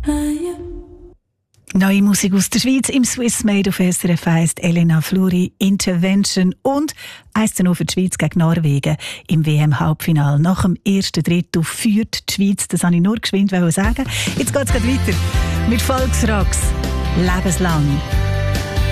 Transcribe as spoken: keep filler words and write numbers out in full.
Neue Musik aus der Schweiz im Swiss Made auf S R F heisst Elena Fluri, Intervention und eins zu null für die Schweiz gegen Norwegen im W M-Halbfinale. Nach dem ersten Drittel führt die Schweiz, das wollte ich nur geschwind sagen. Jetzt geht es weiter mit Volksrocks. Lebenslang.